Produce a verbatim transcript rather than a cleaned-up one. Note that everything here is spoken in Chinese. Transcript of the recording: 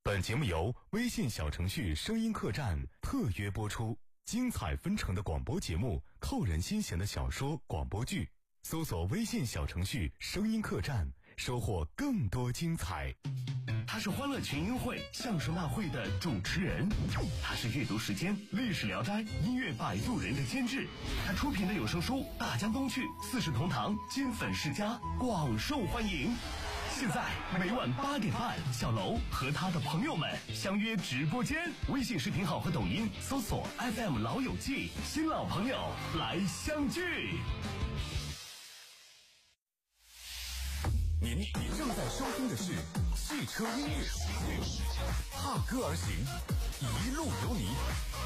本节目由微信小程序声音客栈特约播出，精彩纷呈的广播节目，扣人心弦的小说广播剧，搜索微信小程序声音客栈，收获更多精彩。 他是欢乐群英会相声大会的主持人，他是阅读时间历史聊斋音乐摆渡人的监制，他出品的有声书《大江东去》四世同堂金粉世家广受欢迎。现在每晚八点半，小楼和他的朋友们相约直播间，微信视频号和抖音搜索 F M 老友记，新老朋友来相聚。 您正在收听的是汽车音乐，踏歌而行，一路有你。